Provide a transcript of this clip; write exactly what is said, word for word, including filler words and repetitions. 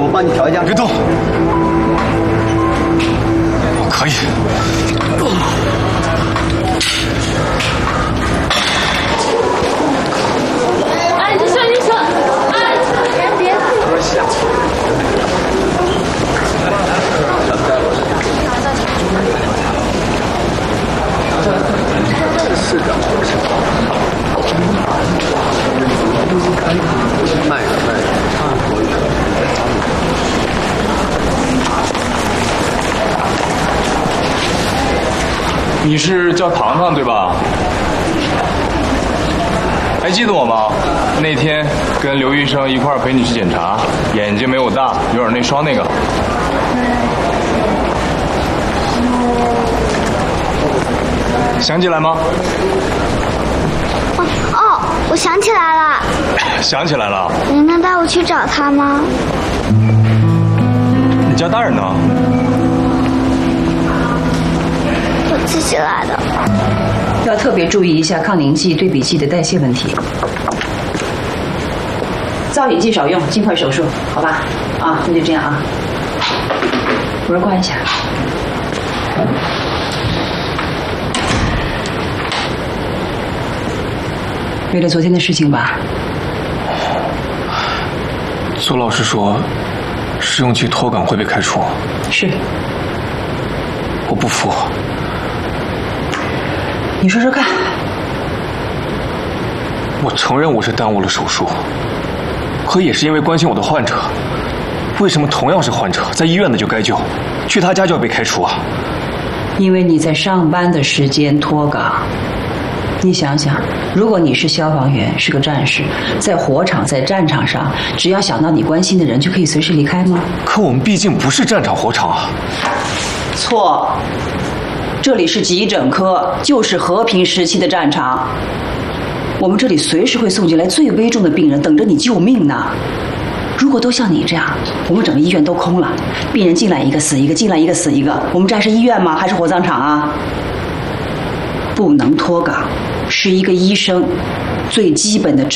我帮你调一下。 别动，我可以。 哎，你说，你说，哎，别别下。 是的，慢慢你是叫糖糖对吧？还记得我吗？那天跟刘医生一块儿陪你去检查，眼睛没我大，有点内双那个。想起来吗？ 哦，我想起来了。 想起来了。 您能带我去找他吗？ 你家大人呢？ 我自己来的。 要特别注意一下抗凝剂、对比剂的代谢问题。造影剂少用，尽快手术，好吧？啊，那就这样啊。我这关一下。为了昨天的事情吧。 苏老师说，试用期脱岗会被开除。 是。 我不服。 你说说看。 我承认我是耽误了手术，可也是因为关心我的患者。为什么同样是患者，在医院的就该救，去他家就要被开除啊？ 因为你在上班的时间脱岗。你想想，如果你是消防员，是个战士，在火场、在战场上，只要想到你关心的人，就可以随时离开吗？ 可我们毕竟不是战场火场啊。 错，这里是急诊科，就是和平时期的战场。我们这里随时会送进来最危重的病人，等着你救命呢。如果都像你这样，我们整个医院都空了，病人进来一个死一个，进来一个死一个，我们这还是医院吗？还是火葬场啊？不能脱岗，是一个医生最基本的职